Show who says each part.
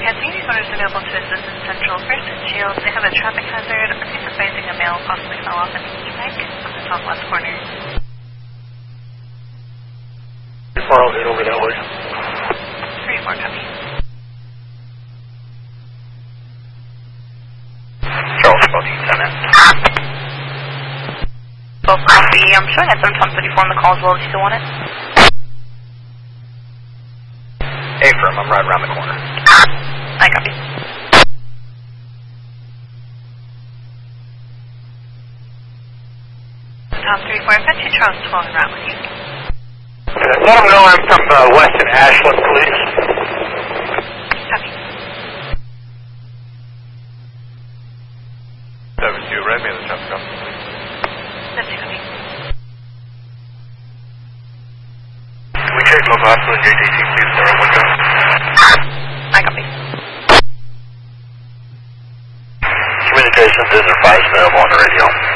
Speaker 1: Canteen, orders available to assist in Central First and Shield. They have a traffic hazard. Please advising a male possibly fell off an e-bike on the top left corner.
Speaker 2: 408 over that way.
Speaker 1: 3-4, copy.
Speaker 2: Charles, about you, send it.
Speaker 1: Both copy. I'm showing at 7:34 on the call as well. Do you still want it?
Speaker 2: Hey, firm, I'm right around the corner.
Speaker 1: I copy. Top 3-4, I've got 2 Charles 12 en route with you.
Speaker 2: Let them know I'm from Weston Ashland, please.
Speaker 1: Copy.
Speaker 2: 7-2, right me in the traffic officer, please.
Speaker 1: That's it, copy.
Speaker 2: Can we check local hospital JTC 241 go?
Speaker 1: I copy.
Speaker 2: Communications is advised available on the radio.